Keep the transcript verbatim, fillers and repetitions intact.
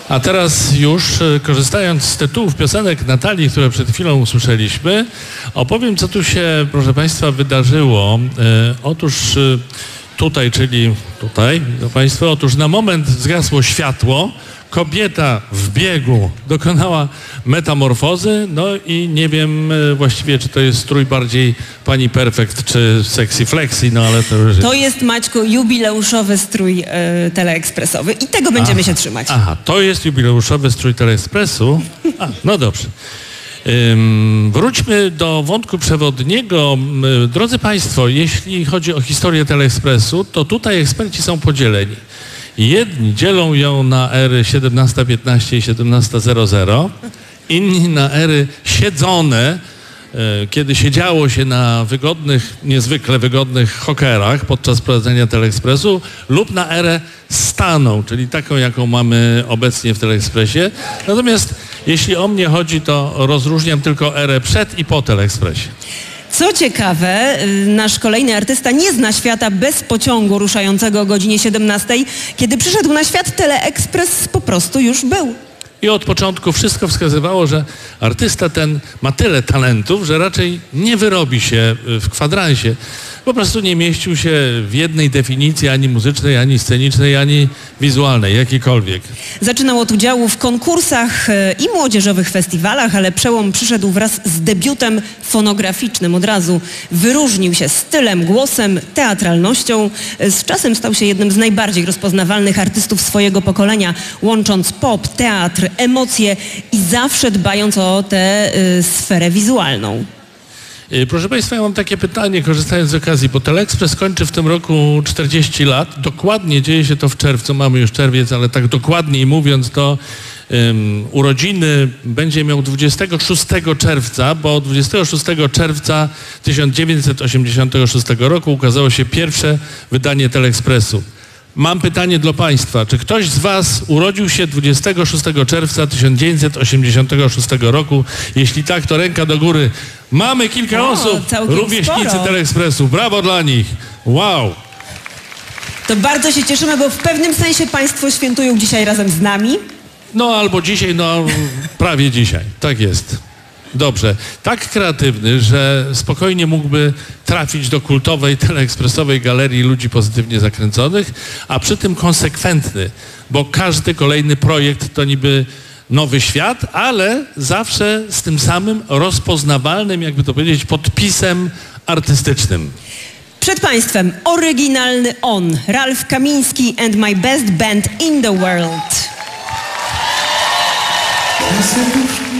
A teraz już, korzystając z tytułów piosenek Natalii, które przed chwilą usłyszeliśmy, opowiem, co tu się, proszę Państwa, wydarzyło. E, otóż e, tutaj, czyli tutaj, do Państwa, otóż na moment zgasło światło, kobieta w biegu dokonała metamorfozy, no i nie wiem e, właściwie, czy to jest strój bardziej pani Perfect, czy sexy flexi, no ale to już... To jest, Maćku, jubileuszowy strój e, teleekspresowy i tego będziemy aha, się trzymać. Aha, to jest jubileuszowy strój Teleekspresu. A, no dobrze. Ym, wróćmy do wątku przewodniego. Ym, drodzy Państwo, jeśli chodzi o historię Teleekspresu, to tutaj eksperci są podzieleni. Jedni dzielą ją na ery siedemnasta piętnaście i siedemnasta zero zero, inni na ery siedzone, kiedy siedziało się na wygodnych, niezwykle wygodnych hokerach podczas prowadzenia Teleekspresu, lub na erę staną, czyli taką, jaką mamy obecnie w Teleekspresie. Natomiast jeśli o mnie chodzi, to rozróżniam tylko erę przed i po Teleekspresie. Co ciekawe, nasz kolejny artysta nie zna świata bez pociągu ruszającego o godzinie siedemnastej. Kiedy przyszedł na świat, Teleekspres po prostu już był. I od początku wszystko wskazywało, że artysta ten ma tyle talentów, że raczej nie wyrobi się w kwadransie. Po prostu nie mieścił się w jednej definicji ani muzycznej, ani scenicznej, ani wizualnej, jakiejkolwiek. Zaczynał od udziału w konkursach i młodzieżowych festiwalach, ale przełom przyszedł wraz z debiutem fonograficznym. Od razu wyróżnił się stylem, głosem, teatralnością. Z czasem stał się jednym z najbardziej rozpoznawalnych artystów swojego pokolenia, łącząc pop, teatr, emocje i zawsze dbając o tę y, sferę wizualną. Proszę Państwa, ja mam takie pytanie, korzystając z okazji, bo Teleekspres kończy w tym roku czterdzieści lat. Dokładnie dzieje się to w czerwcu, mamy już czerwiec, ale tak dokładniej mówiąc, to um, urodziny będzie miał dwudziestego szóstego czerwca, bo dwudziestego szóstego czerwca tysiąc dziewięćset osiemdziesiątego szóstego roku ukazało się pierwsze wydanie Teleekspresu. Mam pytanie dla Państwa. Czy ktoś z Was urodził się dwudziestego szóstego czerwca tysiąc dziewięćset osiemdziesiątego szóstego roku? Jeśli tak, to ręka do góry. Mamy kilka o, osób, rówieśnicy sporo. Teleekspresu. Brawo dla nich. Wow. To bardzo się cieszymy, bo w pewnym sensie Państwo świętują dzisiaj razem z nami. No albo dzisiaj, no prawie dzisiaj. Tak jest. Dobrze. Tak kreatywny, że spokojnie mógłby trafić do kultowej teleekspresowej galerii ludzi pozytywnie zakręconych, a przy tym konsekwentny, bo każdy kolejny projekt to niby nowy świat, ale zawsze z tym samym rozpoznawalnym, jakby to powiedzieć, podpisem artystycznym. Przed Państwem oryginalny on, Ralf Kamiński and my best band in the world.